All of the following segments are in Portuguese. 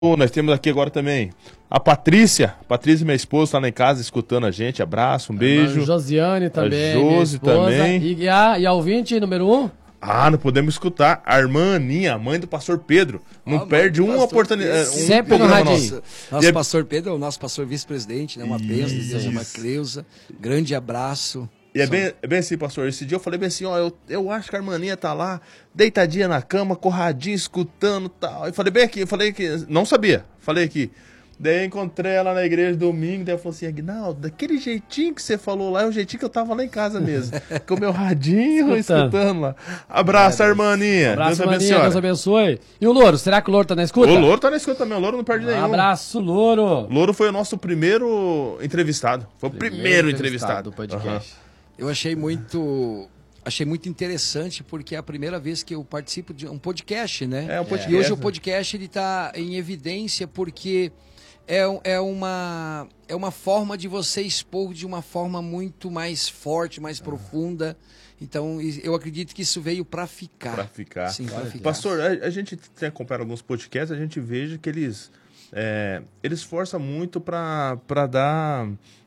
Nós temos aqui agora também a Patrícia. Patrícia, minha esposa, está lá em casa escutando a gente. Abraço, um beijo. A Josiane também. A Josi também. E a ouvinte número 1? Não podemos escutar. A irmã Aninha, mãe do pastor Pedro. Não perde uma oportunidade. Sempre no radinho. Nosso pastor Pedro é o nosso pastor vice-presidente, né? Uma bênção de Deus, uma Cleusa. Grande abraço. E é bem assim, pastor. Esse dia eu falei bem assim, eu acho que a irmã Aninha tá lá, deitadinha na cama, corradinha, escutando e tal. Eu falei bem aqui, não sabia. Falei aqui. Daí eu encontrei ela na igreja domingo, daí ela falou assim, Aguinaldo, daquele jeitinho que você falou lá, é o jeitinho que eu tava lá em casa mesmo. Com o meu radinho, escutando lá. Abraço, irmã Aninha. Abraço, Deus abençoe. E o Louro, será que o Louro tá na escuta? O Louro tá na escuta também, o Louro não perde nenhum. Abraço, Louro. O Louro foi o nosso primeiro entrevistado. Foi o primeiro entrevistado do podcast. Eu achei muito interessante, porque é a primeira vez que eu participo de um podcast, né? É um podcast. E hoje o podcast ele tá em evidência porque é uma forma de você expor de uma forma muito mais forte, mais profunda. Então, eu acredito que isso veio para ficar. Para ficar. Sim, para ficar. Pastor, a gente tem acompanhado alguns podcasts, a gente veja que eles forçam muito para dar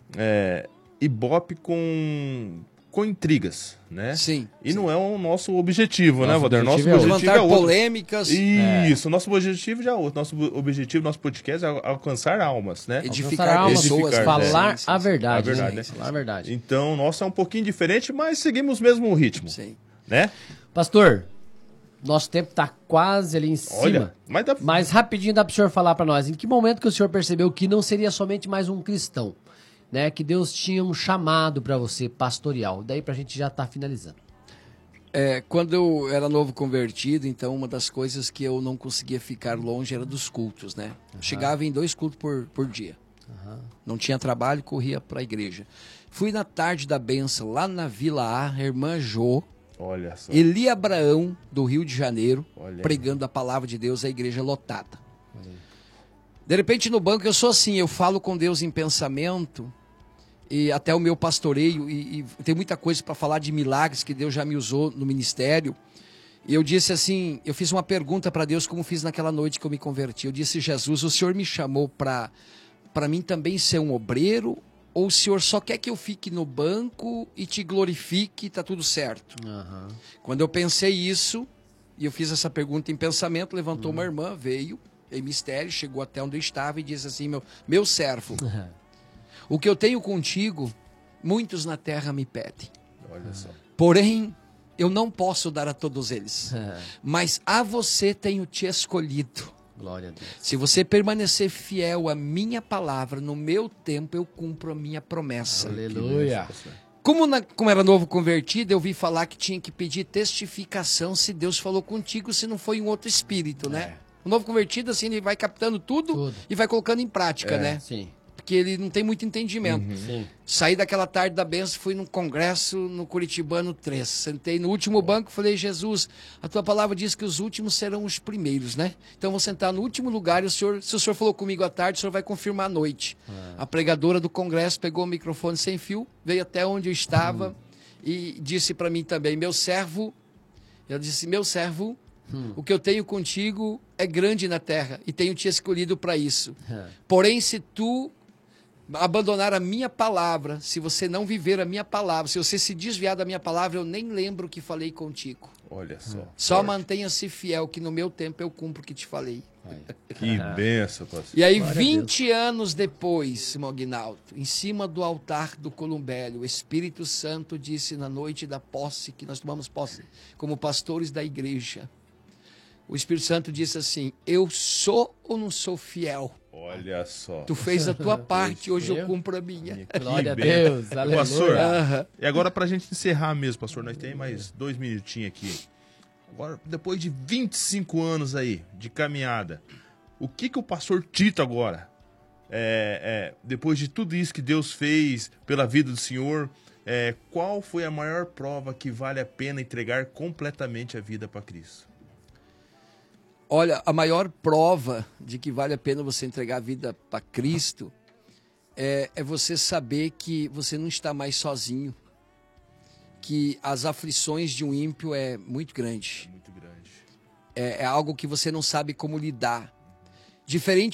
ibope com intrigas, né? Sim. E não é o nosso objetivo, né, Valdir? Nosso objetivo é outro. Polêmicas. Isso, nosso objetivo já é outro. Nosso objetivo, nosso podcast é alcançar almas, né? Edificar pessoas. Falar a verdade. Né? Falar a verdade. Então, nosso é um pouquinho diferente, mas seguimos o mesmo ritmo. Sim. Né? Pastor, nosso tempo está quase ali em cima. Olha, mas rapidinho dá para o senhor falar para nós. Em que momento que o senhor percebeu que não seria somente mais um cristão? Né, que Deus tinha um chamado para você pastoral. Daí pra gente já tá finalizando. Quando eu era novo convertido, então uma das coisas que eu não conseguia ficar longe era dos cultos, né? Chegava em 2 cultos por dia. Não tinha trabalho, corria para a igreja. Fui na tarde da benção, lá na Vila A, irmã Jô, olha só. Eli Abraão, do Rio de Janeiro, pregando a palavra de Deus, a igreja lotada. De repente no banco eu sou assim, eu falo com Deus em pensamento, e até o meu pastoreio, e tem muita coisa para falar de milagres que Deus já me usou no ministério. E eu disse assim, eu fiz uma pergunta para Deus, como fiz naquela noite que eu me converti. Eu disse, Jesus, o Senhor me chamou para mim também ser um obreiro, ou o Senhor só quer que eu fique no banco e te glorifique e tá tudo certo? Quando eu pensei isso, e eu fiz essa pergunta em pensamento, levantou uma irmã, veio em mistério, chegou até onde eu estava e disse assim, meu servo, o que eu tenho contigo, muitos na terra me pedem. Olha só. Porém, eu não posso dar a todos eles. Mas a você tenho te escolhido. Glória a Deus. Se você permanecer fiel à minha palavra, no meu tempo eu cumpro a minha promessa. Aleluia. Como era novo convertido, eu vi falar que tinha que pedir testificação se Deus falou contigo, se não foi um outro espírito, né? O novo convertido, assim, ele vai captando tudo. E vai colocando em prática, né? Sim. Porque ele não tem muito entendimento. Saí daquela tarde da benção, fui num congresso no Curitibano 3. Sentei no último banco e falei, Jesus, a tua palavra diz que os últimos serão os primeiros, né? Então vou sentar no último lugar e se o senhor falou comigo à tarde, o senhor vai confirmar à noite. A pregadora do congresso pegou o microfone sem fio, veio até onde eu estava e disse para mim também, meu servo, ela disse, meu servo, o que eu tenho contigo é grande na terra e tenho te escolhido para isso. Porém, se tu abandonar a minha palavra, se você não viver a minha palavra, se você se desviar da minha palavra, eu nem lembro o que falei contigo. Olha só. Só mantenha-se fiel, que no meu tempo eu cumpro o que te falei. Que benção, pastor. E aí, 20 anos depois, Aguinaldo, em cima do altar do Columbélio, o Espírito Santo disse na noite da posse, que nós tomamos posse como pastores da igreja, o Espírito Santo disse assim, eu sou ou não sou fiel? Olha só. Tu fez a tua parte, hoje eu cumpro a minha. Glória a Deus, aleluia. Pastor, e agora pra gente encerrar mesmo, pastor, nós temos mais 2 minutinhos aqui. Agora, depois de 25 anos aí de caminhada, o que o pastor Tito agora, depois de tudo isso que Deus fez pela vida do senhor, qual foi a maior prova que vale a pena entregar completamente a vida para Cristo? Olha, a maior prova de que vale a pena você entregar a vida para Cristo é você saber que você não está mais sozinho, que as aflições de um ímpio é muito grande. Muito grande. É algo que você não sabe como lidar. diferente